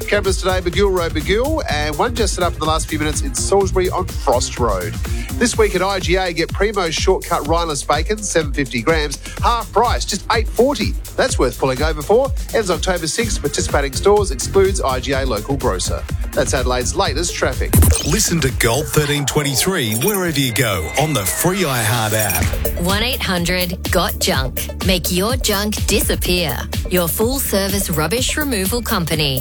Cameras today, Bagul Road, Bagul, and one just set up in the last few minutes in Salisbury on Frost Road. This week at IGA, get Primo's Shortcut Rhineless Bacon, 750 grams, half price, just $8.40. That's worth pulling over for. Ends October 6th. Participating stores excludes IGA local grocer. That's Adelaide's latest traffic. Listen to Gold 1323 wherever you go on the free iHeart app. 1-800-GOT-JUNK. Make your junk disappear. Your full-service rubbish removal company.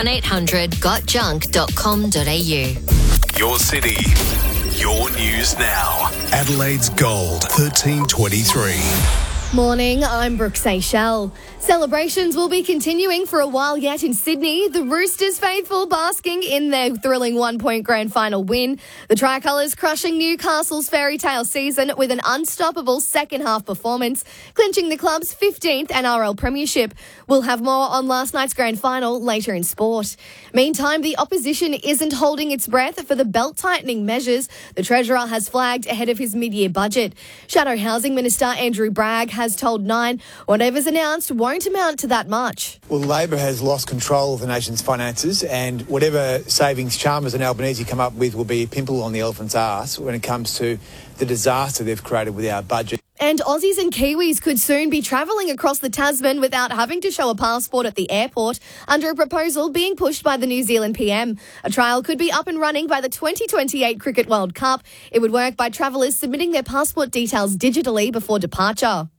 1-800-GOTJUNK.com.au. Your city, your news now. Adelaide's Gold 1323. Morning, I'm Brooke Seychelles. Celebrations will be continuing for a while yet in Sydney. The Roosters faithful basking in their thrilling 1-point grand final win. The Tricolours crushing Newcastle's fairy tale season with an unstoppable second half performance, clinching the club's 15th NRL premiership. We'll have more on last night's grand final later in sport. Meantime, the opposition isn't holding its breath for the belt-tightening measures the Treasurer has flagged ahead of his mid-year budget. Shadow Housing Minister Andrew Bragg has told Nine whatever's announced won't amount to that much. Well, Labor has lost control of the nation's finances, and whatever savings Chalmers and Albanese come up with will be a pimple on the elephant's arse when it comes to the disaster they've created with our budget. And Aussies and Kiwis could soon be travelling across the Tasman without having to show a passport at the airport under a proposal being pushed by the New Zealand PM. A trial could be up and running by the 2028 Cricket World Cup. It would work by travellers submitting their passport details digitally before departure.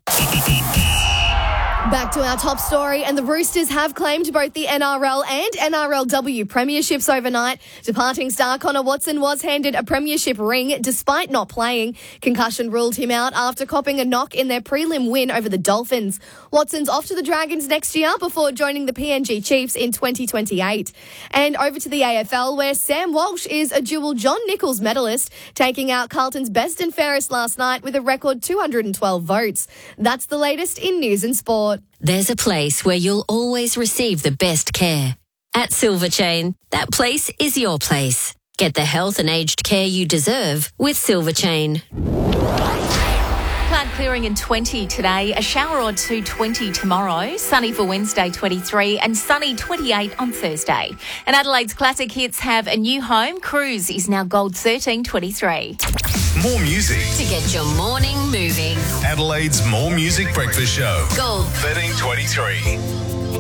Back to our top story, and the Roosters have claimed both the NRL and NRLW premierships overnight. Departing star Connor Watson was handed a premiership ring despite not playing. Concussion ruled him out after copping a knock in their prelim win over the Dolphins. Watson's off to the Dragons next year before joining the PNG Chiefs in 2028. And over to the AFL, where Sam Walsh is a dual John Nichols medalist, taking out Carlton's best and fairest last night with a record 212 votes. That's the latest in news and sport. There's a place where you'll always receive the best care. At Silver Chain, that place is your place. Get the health and aged care you deserve with Silver Chain. Cloud clearing in 20 today, a shower or two 20 tomorrow, sunny for Wednesday 23 and sunny 28 on Thursday. And Adelaide's classic hits have a new home. Cruise is now Gold 1323. More music. To get your morning moving. Adelaide's More Music Breakfast Show. Gold 1323.